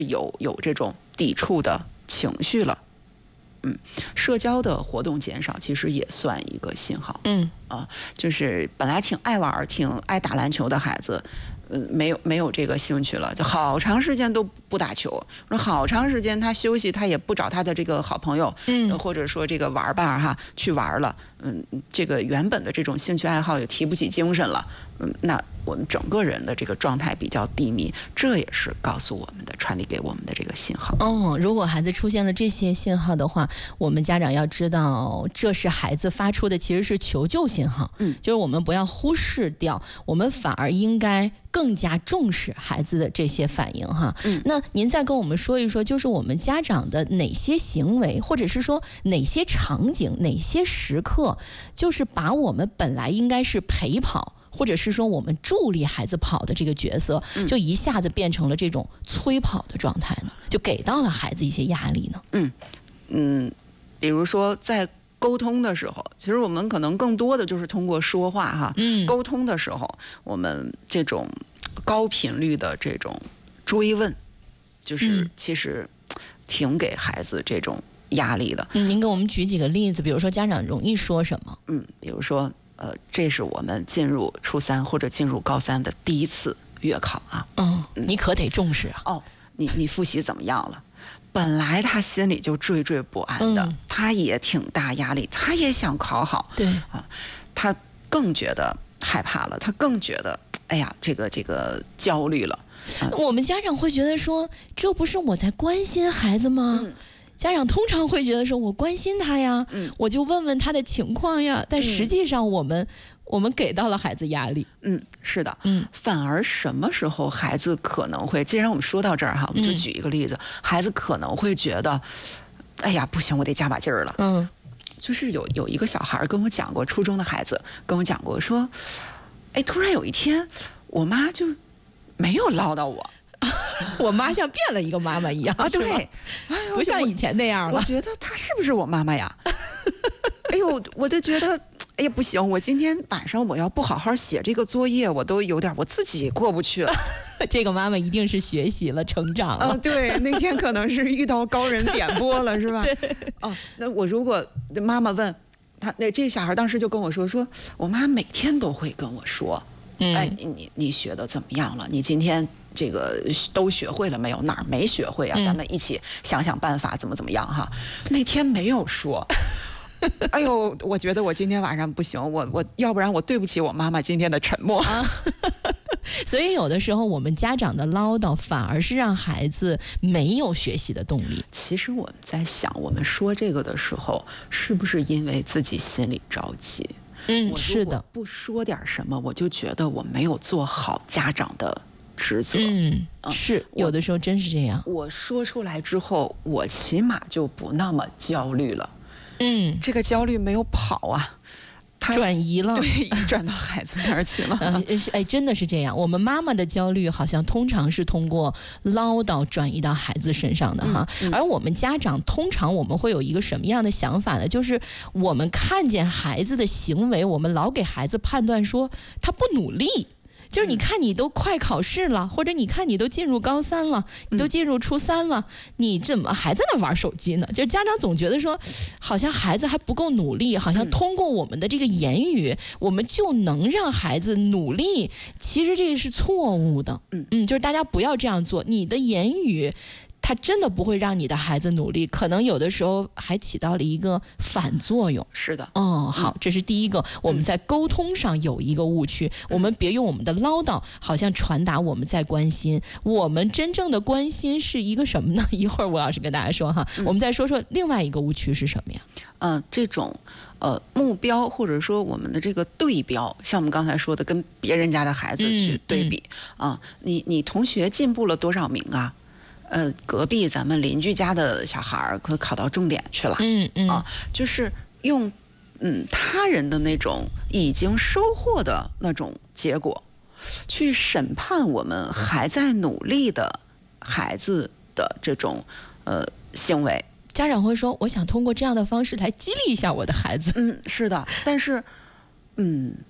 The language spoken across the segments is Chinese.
有这种抵触的情绪了。社交的活动减少，其实也算一个信号。就是本来挺爱玩、挺爱打篮球的孩子，没有这个兴趣了，就好长时间都不打球，说好长时间他休息，他也不找他的这个好朋友，或者说这个玩伴哈去玩了，这个原本的这种兴趣爱好也提不起精神了，那我们整个人的这个状态比较低迷，这也是告诉我们的、传递给我们的这个信号。 如果孩子出现了这些信号的话，我们家长要知道，这是孩子发出的其实是求救信号。就是我们不要忽视掉，我们反而应该更加重视孩子的这些反应哈。那您再跟我们说一说，就是我们家长的哪些行为，或者是说哪些场景、哪些时刻，就是把我们本来应该是陪跑，或者是说我们助力孩子跑的这个角色，就一下子变成了这种催跑的状态呢？就给到了孩子一些压力呢？ 比如说在沟通的时候，其实我们可能更多的就是通过说话哈。沟通的时候，我们这种高频率的这种追问，就是其实挺给孩子这种压力的。 您给我们举几个例子，比如说家长容易说什么？ 比如说这是我们进入初三或者进入高三的第一次月考啊。 你可得重视啊。 你复习怎么样了？本来他心里就惴惴不安的，他也挺大压力，他也想考好。 对啊，他更觉得害怕了，他更觉得哎呀，这个焦虑了。 我们家长会觉得说，这不是我在关心孩子吗？家长通常会觉得说，我关心他呀，我就问问他的情况呀。但实际上我们给到了孩子压力。 是的。反而什么时候孩子可能会，既然我们说到这儿哈，我们就举一个例子，孩子可能会觉得，哎呀，不行，我得加把劲儿了。就是有一个小孩跟我讲过，初中的孩子跟我讲过说，突然有一天，我妈就没有唠叨我。 我妈像变了一个妈妈一样啊， 对， 不像以前那样了。 我觉得她是不是我妈妈呀？我就觉得，哎呀，不行，我今天晚上我要不好好写这个作业，我都有点我自己过不去了。 这个妈妈一定是学习了、成长了。 对，那天可能是遇到高人点拨了，是吧？ 对。 那我如果妈妈问他，这小孩当时就跟我说，我妈每天都会跟我说，你学的怎么样了？你今天这个都学会了没有？哪儿没学会啊？咱们一起想想办法，怎么样哈？那天没有说。哎呦，我觉得我今天晚上不行，我要不然我对不起我妈妈今天的沉默。 所以有的时候我们家长的唠叨反而是让孩子没有学习的动力。 其实我们在想，我们说这个的时候，是不是因为自己心里着急？ 是的。 不说点什么，我就觉得我没有做好家长的职责。 是有的时候真是这样。 我说出来之后，我起码就不那么焦虑了。这个焦虑没有跑啊，它转移了， 对，转到孩子那儿去了。 真的是这样。我们妈妈的焦虑好像通常是通过唠叨转移到孩子身上的哈。而我们家长通常我们会有一个什么样的想法呢？就是我们看见孩子的行为，我们老给孩子判断说他不努力。就是你看你都快考试了，或者你看你都进入高三了，你都进入初三了，你怎么还在那玩手机呢？就是家长总觉得说，好像孩子还不够努力，好像通过我们的这个言语，我们就能让孩子努力。其实这个是错误的。就是大家不要这样做。你的言语它真的不会让你的孩子努力，可能有的时候还起到了一个反作用。 是的。 好，这是第一个，我们在沟通上有一个误区，我们别用我们的唠叨好像传达我们在关心。我们真正的关心是一个什么呢？一会儿吴老师跟大家说哈。我们再说说另外一个误区是什么呀？ 这种目标或者说我们的这个对标，像我们刚才说的，跟别人家的孩子去对比你同学进步了多少名啊？隔壁咱们邻居家的小孩可考到重点去了。就是用他人的那种已经收获的那种结果，去审判我们还在努力的孩子的这种行为。 家长会说，我想通过这样的方式来激励一下我的孩子。 是的，但是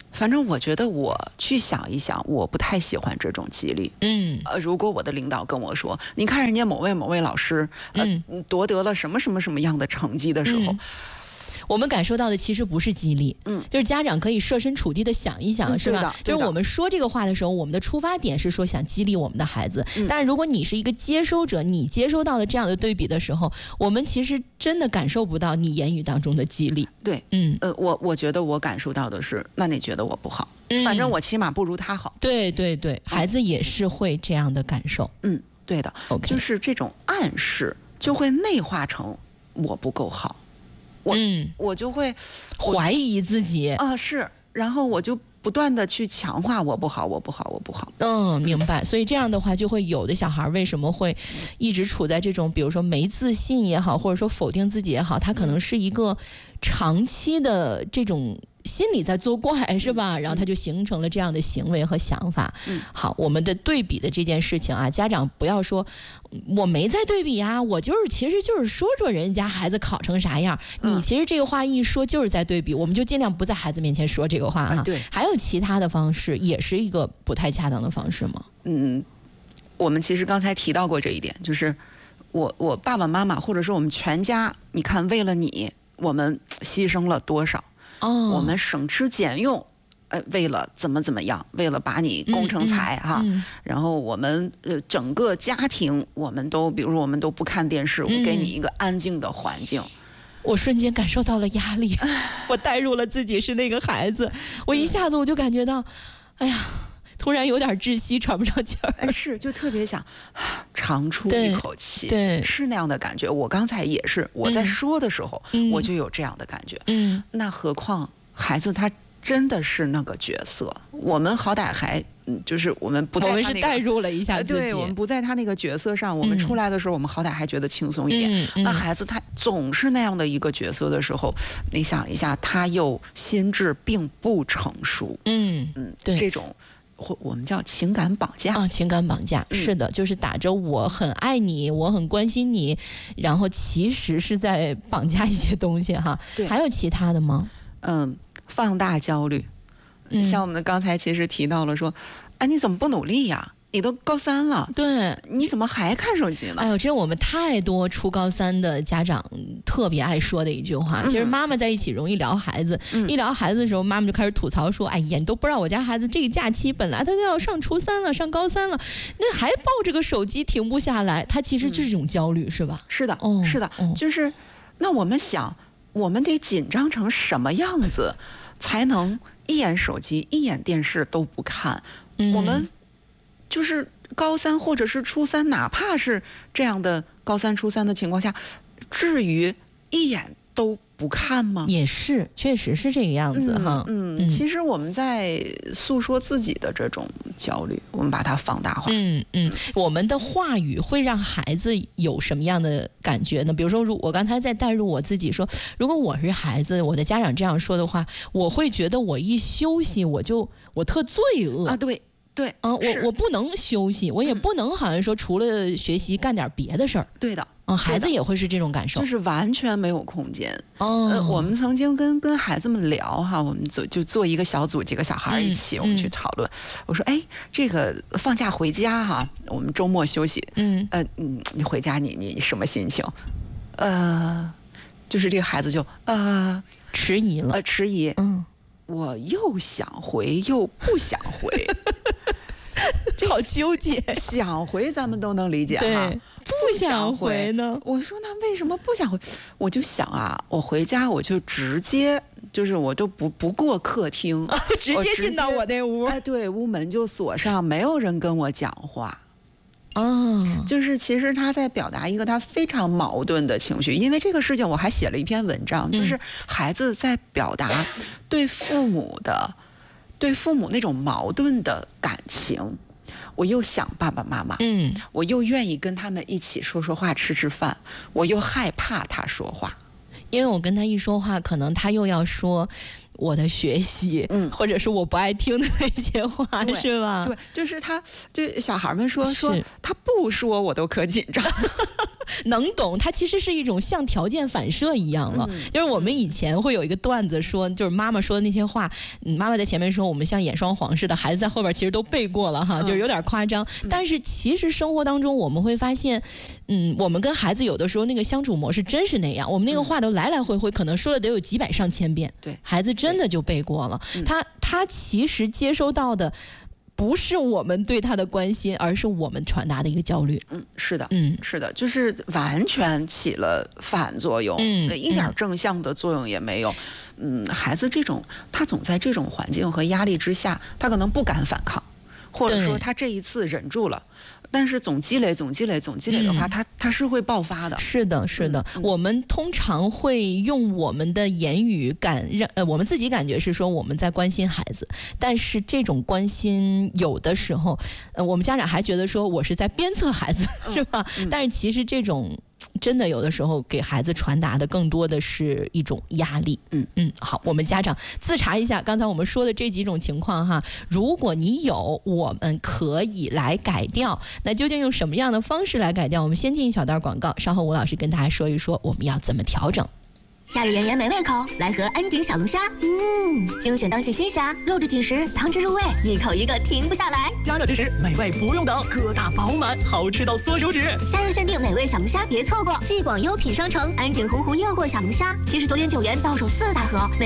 反正我觉得我去想一想，我不太喜欢这种激励。如果我的领导跟我说，你看人家某位老师，夺得了什么样的成绩的时候。 我们感受到的其实不是激励，就是家长可以设身处地的想一想，是吧？就是我们说这个话的时候，我们的出发点是说想激励我们的孩子，但是如果你是一个接收者，你接收到了这样的对比的时候，我们其实真的感受不到你言语当中的激励。 对，我觉得我感受到的是，那你觉得我不好，反正我起码不如他好。 对对对，孩子也是会这样的感受。 对的， OK， 就是这种暗示就会内化成我不够好。我就会怀疑自己是，然后我就不断的去强化我不好。 明白。所以这样的话，就会有的小孩为什么会一直处在这种，比如说没自信也好，或者说否定自己也好，他可能是一个长期的这种心里在作怪，是吧？然后他就形成了这样的行为和想法。好，我们的对比的这件事情啊，家长不要说我没在对比啊，我其实就是说人家孩子考成啥样，你其实这个话一说就是在对比，我们就尽量不在孩子面前说这个话啊。 对， 还有其他的方式，也是一个不太恰当的方式吗？ 我们其实刚才提到过这一点，就是我爸爸妈妈或者说我们全家，你看为了你，我们牺牲了多少。我们省吃俭用，为了怎么样，为了把你供成才哈。然后我们整个家庭，我们都比如说我们都不看电视，我给你一个安静的环境。 我瞬间感受到了压力，我带入了自己是那个孩子，我一下子我就感觉到，哎呀，突然有点窒息，喘不上气儿。 是，就特别想长出一口气， 对， 是那样的感觉。我刚才也是，我在说的时候，我就有这样的感觉。那何况孩子他真的是那个角色，我们好歹还就是我们不在他我们是带入了一下自己， 对，我们不在他那个角色上，我们出来的时候，我们好歹还觉得轻松一点。那孩子他总是那样的一个角色的时候，你想一下，他又心智并不成熟，对，这种我们叫情感绑架情感绑架，是的，就是打着我很爱你，我很关心你，然后其实是在绑架一些东西哈。还有其他的吗？ 放大焦虑。像我们刚才其实提到了说，你怎么不努力呀？你都高3了， 对， 你怎么还看手机呢？ 哎呦，这我们太多初高3的家长特别爱说的一句话。其实妈妈在一起容易聊孩子，一聊孩子的时候，妈妈就开始吐槽说：“哎呀，你都不知道我家孩子这个假期本来他就要上初3了，上高3了，那还抱着个手机停不下来。”他其实这种焦虑是吧？ 是的，是的，就是那我们想，我们得紧张成什么样子，才能一眼手机、一眼电视都不看？我们就是高3或者是初3，哪怕是这样的高3、初3的情况下，至于一眼都不看吗？ 也是，确实是这个样子哈。 其实我们在诉说自己的这种焦虑，我们把它放大化。 我们的话语会让孩子有什么样的感觉呢？比如说，我刚才在带入我自己说，如果我是孩子，我的家长这样说的话，我会觉得我一休息我特罪恶啊。对， 我不能休息，我也不能好像说除了学习干点别的事儿。 对的， 孩子也会是这种感受， 就是完全没有空间。我们曾经跟孩子们聊哈，我们就做一个小组，几个小孩一起，我们去讨论。我说，这个放假回家哈，我们周末休息。你回家你什么心情？就是这个孩子就迟疑了， 迟疑。我又想回又不想回。 好纠结， 想回咱们都能理解哈， 不想回呢？ 我说那为什么不想回？我就想我回家我就直接就是我都不过客厅， 直接进到我那屋。 对，屋门就锁上，没有人跟我讲话。就是其实他在表达一个他非常矛盾的情绪，因为这个事情我还写了一篇文章，就是孩子在表达对父母那种矛盾的感情。我又想爸爸妈妈，我又愿意跟他们一起说话、吃饭，我又害怕他说话， 因为我跟他一说话，可能他又要说我的学习，或者是我不爱听的那些话，是吧？ 对，就是就小孩们说他不说我都可紧张。 能懂，它其实是一种像条件反射一样了。就是我们以前会有一个段子说，就是妈妈说的那些话，妈妈在前面说我们像演双簧似的，孩子在后边其实都背过了哈，就是有点夸张。但是其实生活当中我们会发现，我们跟孩子有的时候那个相处模式真是那样，我们那个话都来来回回可能说了得有几百上千遍， 对， 孩子真的就背过了。他其实接收到的不是我们对他的关心，而是我们传达的一个焦虑。 是的，是的，就是完全起了反作用，一点正向的作用也没有。孩子他总在这种环境和压力之下，他可能不敢反抗，或者说他这一次忍住了。但是总积累的话，它是会爆发的。 是的，是的。我们通常会用我们的言语我们自己感觉是说我们在关心孩子，但是这种关心有的时候，我们家长还觉得说我是在鞭策孩子，是吧？但是其实这种真的有的时候给孩子传达的更多的是一种压力。好，我们家长自查一下刚才我们说的这几种情况哈，如果你有，我们可以来改掉。那究竟用什么样的方式来改掉？我们先进一小段广告，稍后吴老师跟大家说一说我们要怎么调整。 夏日炎炎没胃口，来盒安鼎小龙虾。精选当季鲜虾，肉质紧实，汤汁入味，一口一个停不下来。 加热即食，美味不用等，个大饱满，好吃到缩手指。 夏日限定美味小龙虾，别错过！继广优品商城安鼎洪湖诱惑小龙虾，79.9元到手4大盒。